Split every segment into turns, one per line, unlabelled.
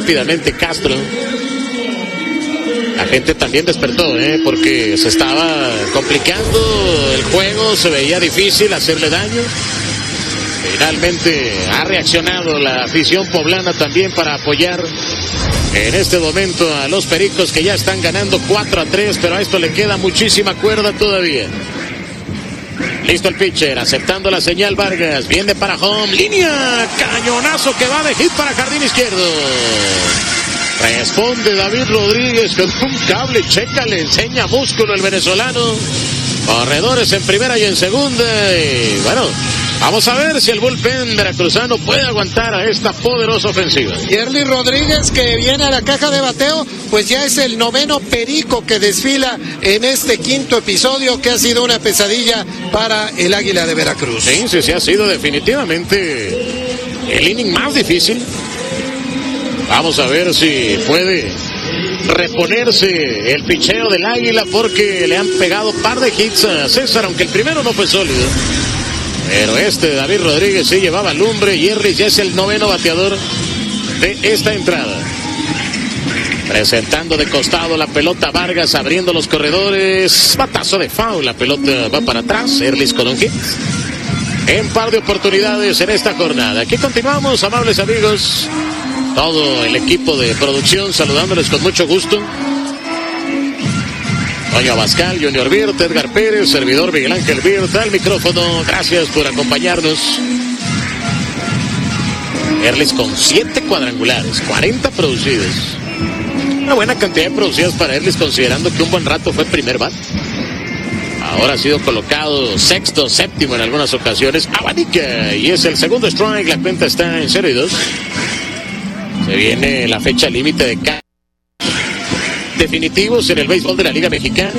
rápidamente Castro. La gente también despertó, porque se estaba complicando el juego, se veía difícil hacerle daño. Finalmente ha reaccionado la afición poblana también para apoyar en este momento a los Pericos, que ya están ganando 4-3, pero a esto le queda muchísima cuerda todavía. Listo el pitcher, aceptando la señal Vargas, viene para home, línea, cañonazo que va de hit para jardín izquierdo. Responde David Rodríguez con un cable, checa, le enseña músculo el venezolano. Corredores en primera y en segunda, y bueno, vamos a ver si el bullpen veracruzano puede aguantar a esta poderosa ofensiva.
Yerlis Rodríguez, que viene a la caja de bateo, pues ya es el noveno perico que desfila en este quinto episodio, que ha sido una pesadilla para el Águila de Veracruz.
Sí, ha sido definitivamente el inning más difícil. Vamos a ver si puede reponerse el picheo del Águila, porque le han pegado par de hits a César, aunque el primero no fue sólido. Pero David Rodríguez sí llevaba lumbre. Yerlis ya es el noveno bateador de esta entrada. Presentando de costado la pelota Vargas, abriendo los corredores. Batazo de foul, la pelota va para atrás. Yerlis con un hit en par de oportunidades en esta jornada. Aquí continuamos, amables amigos. Todo el equipo de producción saludándoles con mucho gusto. Toño Abascal, Junior Bird, Edgar Pérez, servidor Miguel Ángel Bird al micrófono. Gracias por acompañarnos. Yerlis con 7 cuadrangulares, 40 producidos. Una buena cantidad de producidas para Yerlis, considerando que un buen rato fue primer bat. Ahora ha sido colocado sexto, séptimo en algunas ocasiones. Abanica, y es el segundo strike. La cuenta está en 0-2. Se viene la fecha límite de definitivos en el béisbol de la Liga Mexicana.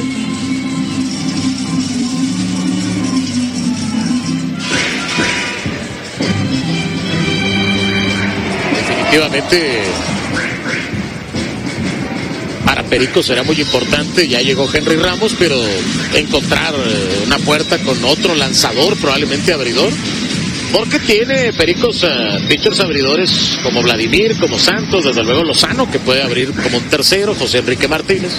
Definitivamente para Pericos será muy importante. Ya llegó Henry Ramos, pero encontrar una puerta con otro lanzador, probablemente abridor, porque tiene Pericos pitchers abridores como Vladimir, como Santos, desde luego Lozano, que puede abrir como un tercero, José Enrique Martínez.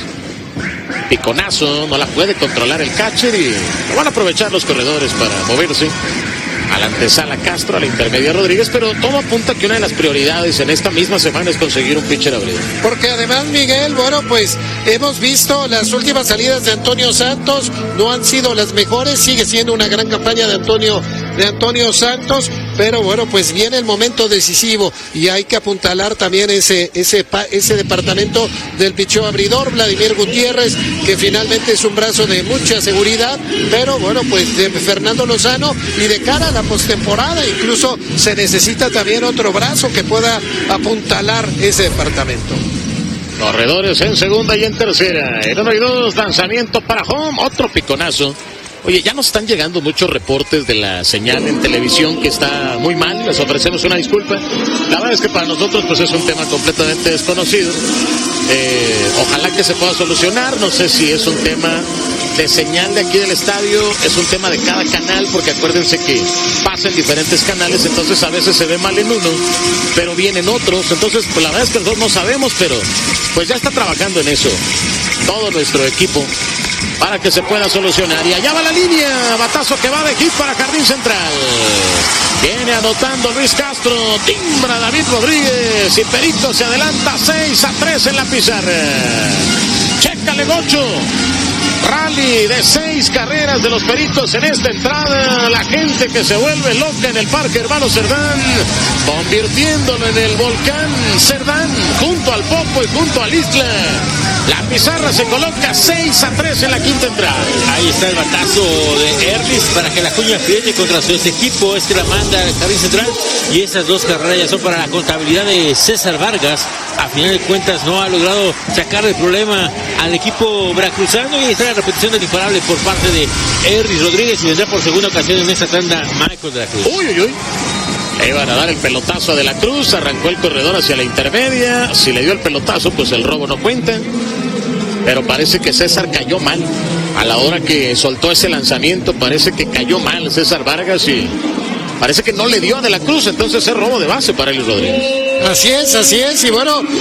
Piconazo, no la puede controlar el catcher, y lo van a aprovechar los corredores para moverse a la antesala Castro, a la intermedia Rodríguez, pero todo apunta que una de las prioridades en esta misma semana es conseguir un pitcher abridor.
Porque además, Miguel, bueno, pues hemos visto las últimas salidas de Antonio Santos, no han sido las mejores, sigue siendo una gran campaña de Antonio Santos, pero bueno, pues viene el momento decisivo y hay que apuntalar también ese departamento del picheo abridor. Vladimir Gutiérrez, que finalmente es un brazo de mucha seguridad, pero bueno, pues de Fernando Lozano, y de cara a la postemporada incluso se necesita también otro brazo que pueda apuntalar ese departamento.
Corredores en segunda y en tercera, en 1-2, lanzamiento para home, otro piconazo. Oye, ya nos están llegando muchos reportes de la señal en televisión que está muy mal, les ofrecemos una disculpa. La verdad es que para nosotros pues es un tema completamente desconocido. Ojalá que se pueda solucionar, no sé si es un tema de señal de aquí del estadio, es un tema de cada canal, porque acuérdense que pasa en diferentes canales, entonces a veces se ve mal en uno, pero vienen otros, entonces pues la verdad es que nosotros no sabemos, pero pues ya está trabajando en eso todo nuestro equipo para que se pueda solucionar. Y allá va la línea, batazo que va de hit para jardín central. Viene anotando Luis Castro, timbra David Rodríguez y Pericos se adelanta 6-3 en la pizarra. Chécale, Gocho. Rally de 6 carreras de los Pericos en esta entrada. La gente que se vuelve loca en el Parque Hermano Cerdán, convirtiéndolo en el volcán Cerdán, junto al Popo y junto al Isla. La pizarra se coloca 6-3 en la quinta entrada.
Ahí está el batazo de Yerlis para que la cuña friete contra su equipo. Es que la manda al jardín central. Y esas 2 carreras ya son para la contabilidad de César Vargas. A final de cuentas no ha logrado sacar el problema al equipo veracruzano. Y está la repetición del imparable por parte de Yerlis Rodríguez. Y vendrá por segunda ocasión en esta tanda Michael de la Cruz.
Uy. Le iban a dar el pelotazo a De la Cruz, arrancó el corredor hacia la intermedia. Si le dio el pelotazo, pues el robo no cuenta. Pero parece que César cayó mal. A la hora que soltó ese lanzamiento, parece que cayó mal César Vargas y parece que no le dio a De la Cruz. Entonces es robo de base para Yerlis Rodríguez.
Así es, y bueno,